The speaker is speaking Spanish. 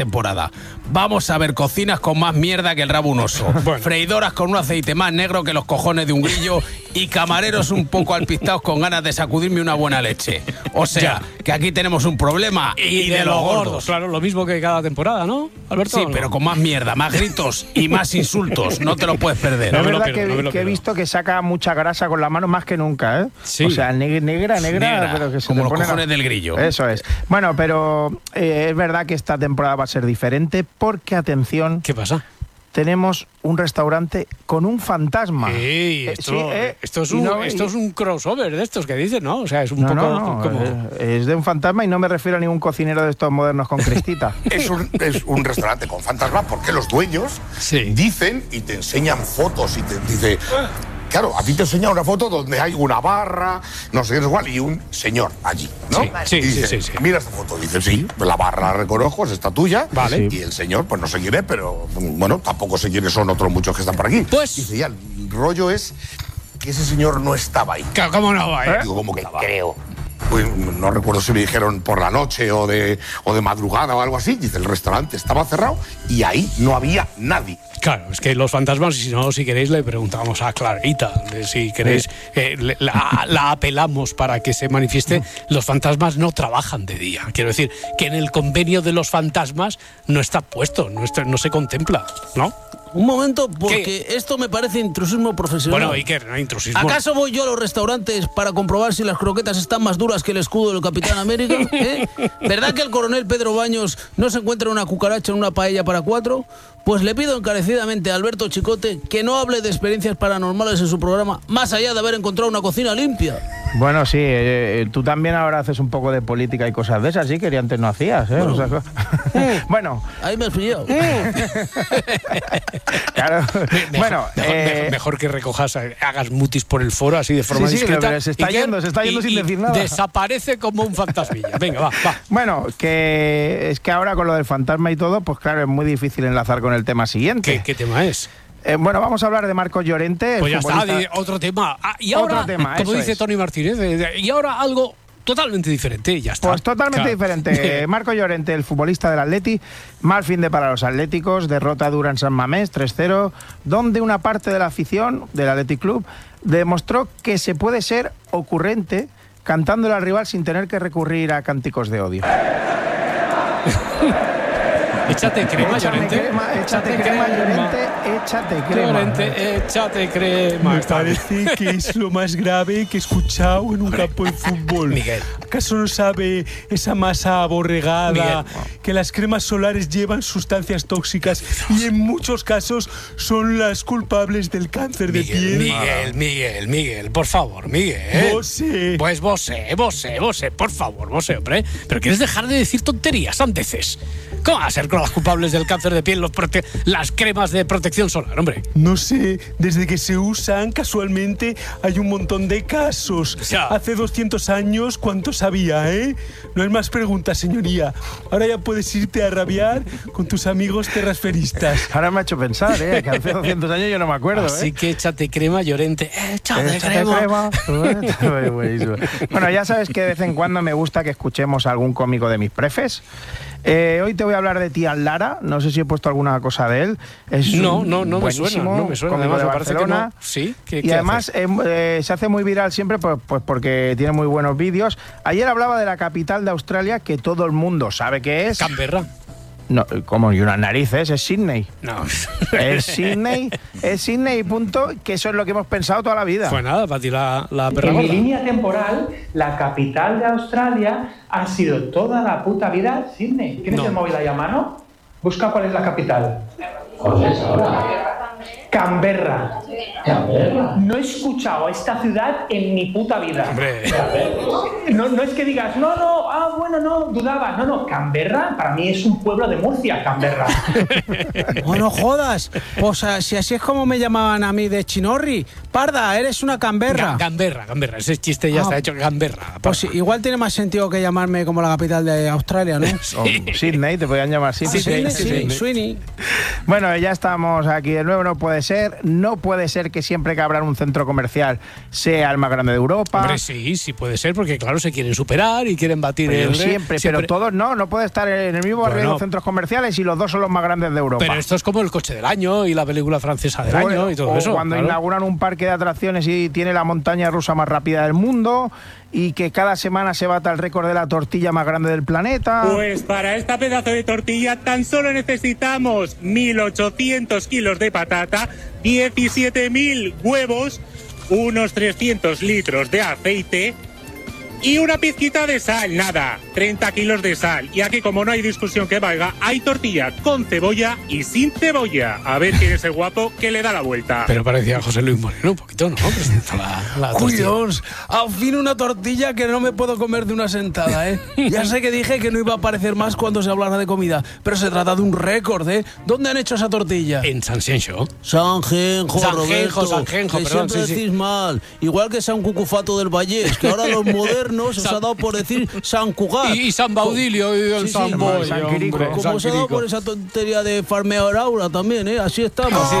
temporada. Vamos a ver cocinas con más mierda que el rabo un oso, freidoras con un aceite más negro que los cojones de un grillo y camareros un poco alpistados con ganas de sacudirme una buena leche. O sea, que aquí tenemos un problema y de los gordos. Claro, lo mismo que cada temporada, ¿no, Alberto? Sí, pero con más mierda, más gritos y más insultos. No te lo puedes perder. Es verdad que he visto que saca mucha grasa con la mano más que nunca, ¿eh? Sí. O sea, negra, pero que se como le los pone cojones del grillo. Eso es. Bueno, pero es verdad que esta temporada va a ser diferente porque, atención... ¿Qué pasa? Tenemos un restaurante con un fantasma. Esto es un crossover de estos que dicen, ¿no? O sea, es un poco... Es de un fantasma y no me refiero a ningún cocinero de estos modernos con crestita. Es un restaurante con fantasma porque los dueños dicen y te enseñan fotos y te dice... Claro, a ti te enseña una foto donde hay una barra, no sé qué es igual, y un señor allí, ¿no? Sí. Mira esta foto, dice, sí, la barra la reconozco, es esta tuya. Vale. Y el señor, pues no sé quién es, pero bueno, tampoco sé quiénes son otros muchos que están por aquí. Pues... Dice, ya, el rollo es que ese señor no estaba ahí. ¿Cómo no va, Digo, como que creo. Pues no recuerdo si me dijeron por la noche o de madrugada o algo así. Dice, el restaurante estaba cerrado y ahí no había nadie. Claro, es que los fantasmas, si queréis, le preguntamos a Clarita, si queréis, la apelamos para que se manifieste. Los fantasmas no trabajan de día. Quiero decir, que en el convenio de los fantasmas no está puesto, no se contempla, ¿no? Un momento, porque esto me parece intrusismo profesional. Bueno, Iker, no intrusismo. ¿Acaso voy yo a los restaurantes para comprobar si las croquetas están más duras que el escudo del Capitán América? ¿Verdad que el coronel Pedro Baños no se encuentra una cucaracha en una paella para 4? Pues le pido encarecidamente a Alberto Chicote que no hable de experiencias paranormales en su programa, más allá de haber encontrado una cocina limpia. Bueno, sí, tú también ahora haces un poco de política y cosas de esas, sí, que antes no hacías, ¿eh? Bueno. Ahí me has pillado. Claro. Mejor que recojas, hagas mutis por el foro así de forma discreta. Pero se está yendo sin decir nada. Desaparece como un fantasmilla. Venga, va. Bueno, que es que ahora con lo del fantasma y todo, pues claro, es muy difícil enlazar con el tema siguiente. ¿Qué tema es? Bueno, vamos a hablar de Marcos Llorente. Pues ya está, otro tema. Y ahora, como dice Tony Martínez, y ahora algo totalmente diferente, ya está. Pues totalmente diferente. Marcos Llorente, el futbolista del Atleti, mal fin de para los atléticos, derrota dura en San Mamés, 3-0, donde una parte de la afición del Athletic Club demostró que se puede ser ocurrente cantándole al rival sin tener que recurrir a cánticos de odio. Échate crema, Llorente. Échate crema, Llorente. Échate crema. Llorente, échate crema. Me parece que es lo más grave que he escuchado en un campo de fútbol. Miguel. ¿Acaso no sabe esa masa aborregada que las cremas solares llevan sustancias tóxicas y en muchos casos son las culpables del cáncer de piel? Miguel, por favor, Miguel. Vosé. Pues vosé, por favor, vosé, hombre. Pero quieres dejar de decir tonterías, sandeces. ¿Cómo va a ser con las culpables del cáncer de piel las cremas de protección solar, hombre? No sé, desde que se usan casualmente hay un montón de casos. Hace 200 años, ¿cuántos había, eh? No hay más preguntas, señoría. Ahora ya puedes irte a rabiar con tus amigos terrasferistas. Ahora me ha hecho pensar, que hace 200 años yo no me acuerdo, Así que échate crema, Llorente. Échate crema. Bueno, ya sabes que de vez en cuando me gusta que escuchemos a algún cómico de mis prefes. Hoy te voy a hablar de Tian Lara. No sé si he puesto alguna cosa de él. No me suena. Además, de Barcelona. Sí. Y además se hace muy viral siempre pues porque tiene muy buenos vídeos. Ayer hablaba de la capital de Australia, que todo el mundo sabe que es Canberra. No, como y unas narices, es Sydney. No. Es Sydney, punto, que eso es lo que hemos pensado toda la vida. Pues nada, para ti la perra En gorda. mi línea temporal, la capital de Australia ha sido toda la puta vida Sydney. ¿Tienes el móvil ahí a mano? Busca cuál es la capital. Canberra. No he escuchado a esta ciudad en mi puta vida. Hombre. No es que digas, no, dudaba. No, Canberra para mí es un pueblo de Murcia, Canberra. Bueno, jodas. Pues si así es como me llamaban a mí de Chinorri. Parda, eres una Canberra. Canberra. Ese chiste ya está hecho, Canberra. Pues igual tiene más sentido que llamarme como la capital de Australia, ¿no? Sydney, te podían llamar Sydney. Sweeney. Bueno, ya estamos aquí de nuevo, no puede puede ser. No puede ser que siempre que abran un centro comercial sea el más grande de Europa. Hombre, sí puede ser, porque claro, se quieren superar y quieren batir pero pero todos no puede estar en el mismo barrio de los centros comerciales y los dos son los más grandes de Europa. Pero esto es como el coche del año y la película francesa del año y todo eso. Cuando inauguran un parque de atracciones y tiene la montaña rusa más rápida del mundo y que cada semana se bata el récord de la tortilla más grande del planeta. Pues para esta pedazo de tortilla tan solo necesitamos 1.800 kilos de patata, 17.000 huevos, unos 300 litros de aceite y una pizquita de sal, nada, 30 kilos de sal. Y aquí, como no hay discusión que valga, hay tortilla con cebolla y sin cebolla. A ver quién es el guapo que le da la vuelta. Pero parecía José Luis Moreno un poquito, ¿no? La Cuidons, al fin una tortilla que no me puedo comer de una sentada, ¿eh? Ya sé que dije que no iba a aparecer más cuando se hablara de comida, pero se trata de un récord, ¿eh? ¿Dónde han hecho esa tortilla? En Sanxenxo. Sanjenjo, Roberto, que perdón, siempre decís mal. Igual que San Cucufato del Vallés, que ahora los modernos os ha dado por decir San Cugat. Y San Baudilio y el San Boy. San Quirico. Como se ha dado por esa tontería de farmear aura también, ¿eh? Así estamos.